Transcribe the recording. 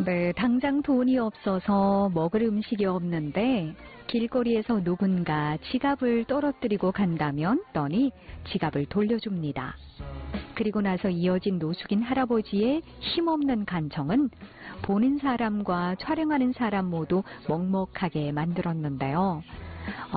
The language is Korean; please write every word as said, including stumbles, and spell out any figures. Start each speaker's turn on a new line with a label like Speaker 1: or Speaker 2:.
Speaker 1: 네, 당장 돈이 없어서 먹을 음식이 없는데 길거리에서 누군가 지갑을 떨어뜨리고 간다면 떠니 지갑을 돌려줍니다. 그리고 나서 이어진 노숙인 할아버지의 힘없는 간청은 보는 사람과 촬영하는 사람 모두 먹먹하게 만들었는데요.